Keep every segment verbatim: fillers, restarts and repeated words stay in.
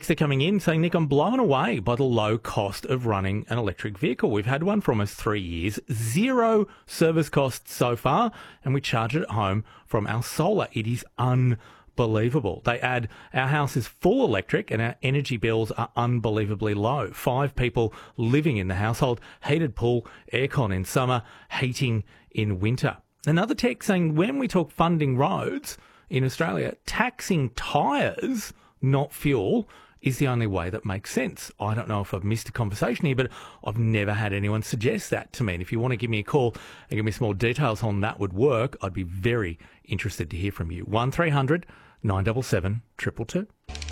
texter coming in saying, Nick, I'm blown away by the low cost of running an electric vehicle. We've had one for almost three years, zero service costs so far, and we charge it at home from our solar. It is unbelievable. They add, our house is full electric and our energy bills are unbelievably low. Five people living in the household, heated pool, aircon in summer, heating in winter. Another text saying, when we talk funding roads in Australia, taxing tyres, not fuel, is the only way that makes sense. I don't know if I've missed a conversation here, but I've never had anyone suggest that to me. And if you want to give me a call and give me some more details on that would work, I'd be very interested to hear from you. one three hundred nine seven seven two two two.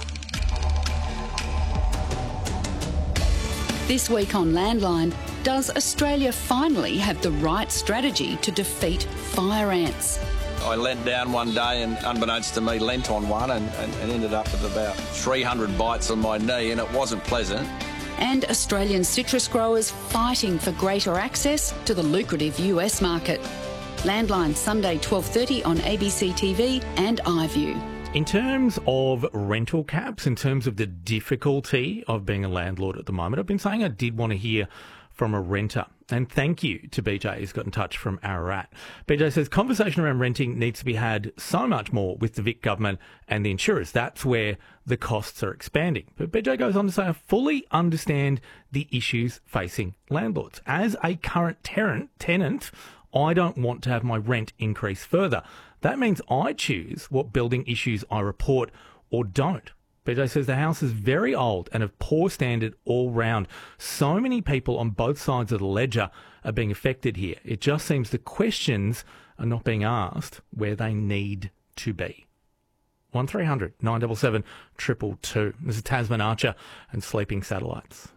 This week on Landline, does Australia finally have the right strategy to defeat fire ants? I leant down one day and, unbeknownst to me, leant on one and, and, and ended up with about three hundred bites on my knee, and it wasn't pleasant. And Australian citrus growers fighting for greater access to the lucrative U S market. Landline, Sunday twelve thirty on A B C T V and iView. In terms of rental caps, in terms of the difficulty of being a landlord at the moment, I've been saying I did want to hear from a renter. And thank you to B J, who's got in touch from Ararat. B J says, conversation around renting needs to be had so much more with the Vic government and the insurers. That's where the costs are expanding. But B J goes on to say, I fully understand the issues facing landlords. As a current tenant, tenant, I don't want to have my rent increase further. That means I choose what building issues I report or don't. B J says the house is very old and of poor standard all round. So many people on both sides of the ledger are being affected here. It just seems the questions are not being asked where they need to be. one three hundred nine seven seven two two two. This is Tasman Archer and Sleeping Satellites.